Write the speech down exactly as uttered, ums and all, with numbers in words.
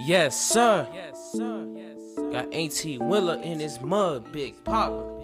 Yes, sir. Got Auntie Willa in his mud, Big Papa.